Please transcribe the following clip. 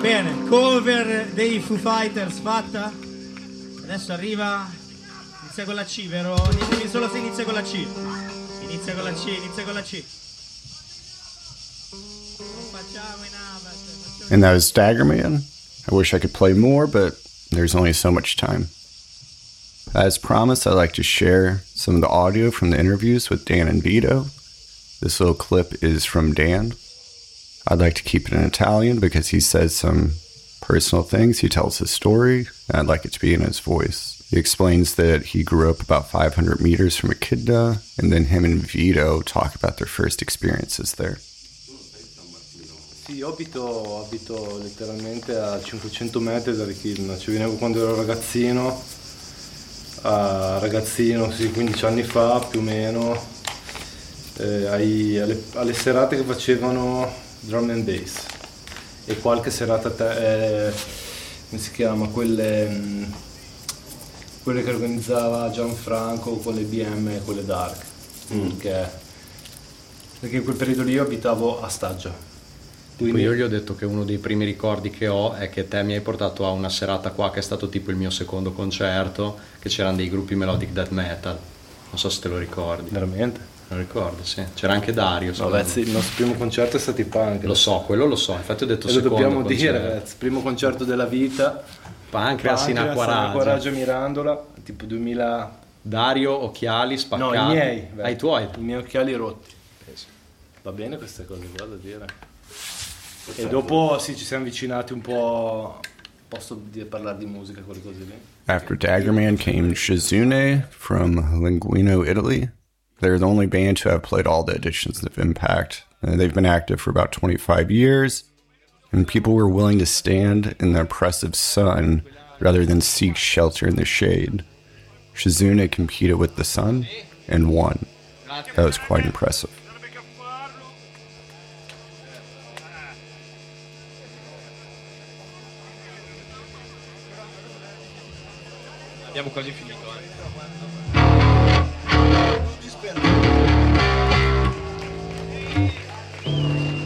Bene, cover dei Foo Fighters fatta. Adesso arriva. Inizia con la C, vero? Ditemi solo se inizia con la C. Inizia con la C, inizia con la C. Facciamo in Abbott. And that was Staggerman. I wish I could play more, but there's only so much time. As promised, I'd like to share some of the audio from the interviews with Dan and Vito. This little clip is from Dan. I'd like to keep it in Italian because he says some personal things. He tells his story, and I'd like it to be in his voice. He explains that he grew up about 500 meters from Echidna, and then him and Vito talk about their first experiences there. Sì, io abito letteralmente a 500 metri dall'Echidna, ci venevo quando ero ragazzino, sì, 15 anni fa più o meno, alle serate che facevano drum and bass e qualche serata, come si chiama, quelle che organizzava Gianfranco con le BM e quelle dark, perché in quel periodo lì io abitavo a Staggia. Quindi io gli ho detto che uno dei primi ricordi che ho è che te mi hai portato a una serata qua che è stato tipo il mio secondo concerto, che c'erano dei gruppi melodic death metal, non so se te lo ricordi. Veramente? Lo ricordo, sì. C'era anche Dario. Vabbè, sì, il nostro primo concerto è stato i Punk. Lo so, quello lo so, infatti ho detto e secondo lo dobbiamo concerto. dire, ragazzi, primo concerto della vita. Pancreas in Acquaraggio Mirandola, tipo 2000. Dario, occhiali spaccati. No, i miei. I tuoi? I miei occhiali rotti. Va bene queste cose qua da dire. E dopo sì, ci siamo avvicinati un po'. Posso parlare di musica, quelle cose lì? After Daggerman came Shizune from Linguino, Italy. They're the only band to have played all the editions of Impact. They've been active for about 25 years, and people were willing to stand in the oppressive sun rather than seek shelter in the shade. Shizune competed with the sun and won. That was quite impressive. Abbiamo quasi finito,